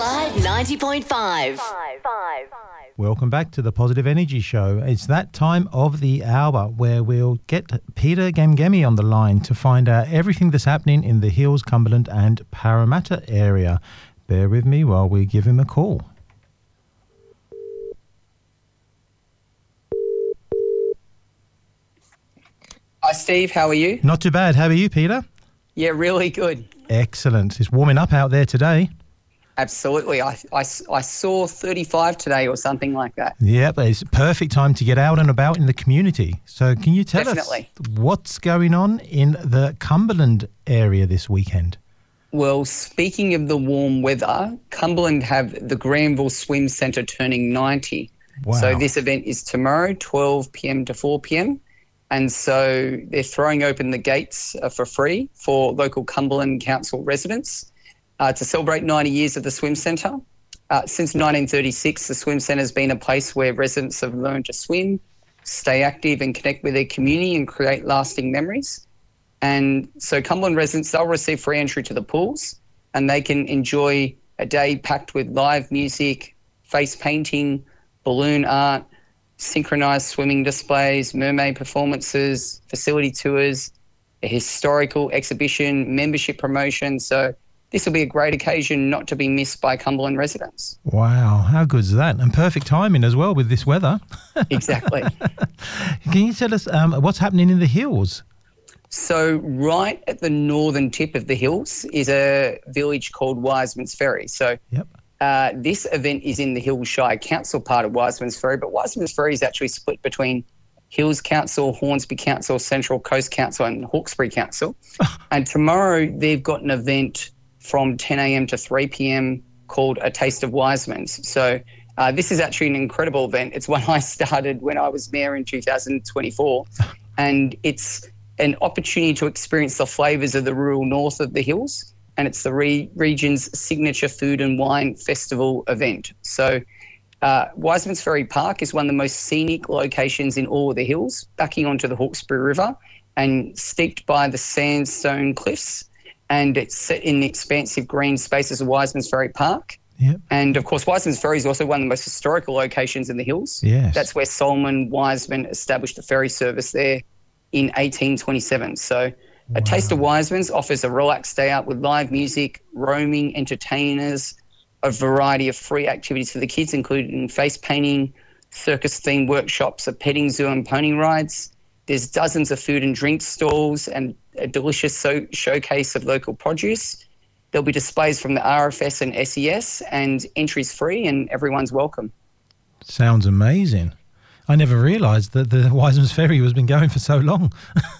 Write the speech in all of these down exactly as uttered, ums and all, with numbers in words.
Vibe ninety point five. Welcome back to the Positive Energy Show. It's that time of the hour where we'll get Peter Gamgemi on the line to find out everything that's happening in the Hills, Cumberland and Parramatta area. Bear with me while we give him a call. Hi, Steve. How are you? Not too bad. How are you, Peter? Yeah, really good. Excellent. It's warming up out there today. Absolutely. I, I, I saw thirty-five today or something like that. Yeah, but it's a perfect time to get out and about in the community. So can you tell Definitely. us what's going on in the Cumberland area this weekend? Well, speaking of the warm weather, Cumberland have the Granville Swim Centre turning ninety. Wow. So this event is tomorrow, twelve p.m. to four p.m. And so they're throwing open the gates uh, for free for local Cumberland Council residents uh, to celebrate ninety years of the Swim Centre. Uh, since nineteen thirty-six, the Swim Centre has been a place where residents have learned to swim, stay active and connect with their community and create lasting memories. And so Cumberland residents, they'll receive free entry to the pools and they can enjoy a day packed with live music, face painting, balloon art, synchronised swimming displays, mermaid performances, facility tours, a historical exhibition, membership promotion. So this will be a great occasion not to be missed by Cumberland residents. Wow, how good is that? And perfect timing as well with this weather. Exactly. Can you tell us um, what's happening in the Hills? So right at the northern tip of the Hills is a village called Wiseman's Ferry. So Yep. uh, this event is in the Hills Shire Council part of Wiseman's Ferry, but Wiseman's Ferry is actually split between Hills Council, Hornsby Council, Central Coast Council and Hawkesbury Council. And tomorrow they've got an event from ten a.m. to three p.m. called A Taste of Wiseman's. So uh, this is actually an incredible event. It's one I started when I was mayor in two thousand twenty-four, and it's an opportunity to experience the flavours of the rural north of the Hills, and it's the re- region's signature food and wine festival event. So uh, Wiseman's Ferry Park is one of the most scenic locations in all of the Hills, backing onto the Hawkesbury River and steeped by the sandstone cliffs, and it's set in the expansive green spaces of Wiseman's Ferry Park. Yep. And, of course, Wiseman's Ferry is also one of the most historical locations in the Hills. Yes. That's where Solomon Wiseman established a ferry service there in eighteen twenty-seven. So A Taste of Wiseman's offers a relaxed day out with live music, roaming entertainers, a variety of free activities for the kids, including face painting, circus-themed workshops, a petting zoo and pony rides. There's dozens of food and drink stalls and a delicious so- showcase of local produce. There'll be displays from the R F S and S E S, and entry's free and everyone's welcome. Sounds amazing. I never realised that the Wiseman's Ferry has been going for so long.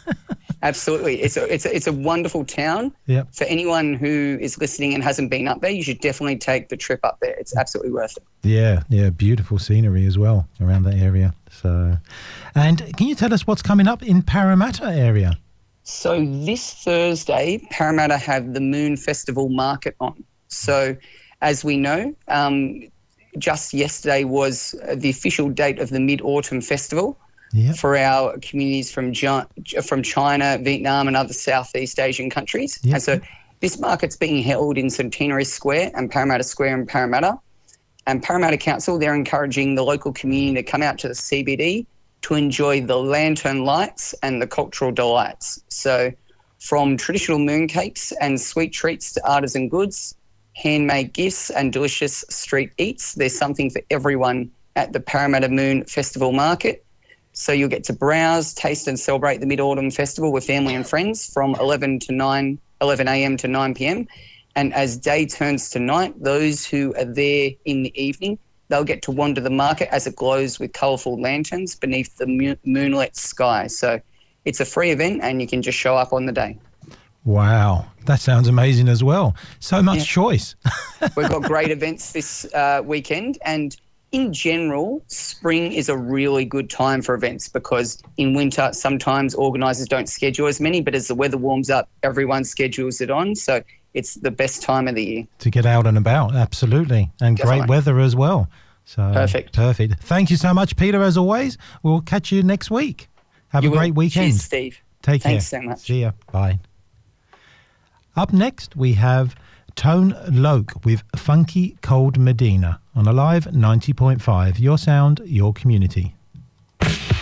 Absolutely. It's a, it's a, it's a wonderful town. Yep. For anyone who is listening and hasn't been up there, you should definitely take the trip up there. It's absolutely worth it. Yeah, yeah, beautiful scenery as well around that area. So, and can you tell us what's coming up in Parramatta area? So this Thursday, Parramatta have the Moon Festival Market on. So as we know, um, just yesterday was the official date of the Mid-Autumn Festival. Yep. For our communities from from China, Vietnam and other Southeast Asian countries. Yep. And so this market's being held in Centenary Square and Parramatta Square in Parramatta. And Parramatta Council, they're encouraging the local community to come out to the C B D to enjoy the lantern lights and the cultural delights. So from traditional mooncakes and sweet treats to artisan goods, handmade gifts and delicious street eats, there's something for everyone at the Parramatta Moon Festival Market. So you'll get to browse, taste and celebrate the Mid-Autumn Festival with family and friends from eleven to nine, eleven a.m. to nine p.m. And as day turns to night, those who are there in the evening, they'll get to wander the market as it glows with colourful lanterns beneath the mo- moonlit sky. So it's a free event and you can just show up on the day. Wow, that sounds amazing as well. So much yeah. choice. We've got great events this uh, weekend, and in general, spring is a really good time for events because in winter, sometimes organisers don't schedule as many, but as the weather warms up, everyone schedules it on. So it's the best time of the year. To get out and about, absolutely. And Definitely. Great weather as well. So Perfect. Perfect. Thank you so much, Peter, as always. We'll catch you next week. Have you a great will. weekend. Cheers, Steve. Take care. Thanks so much. See ya. Bye. Up next, we have Tone Loc with Funky Cold Medina on Alive ninety point five. Your sound, your community.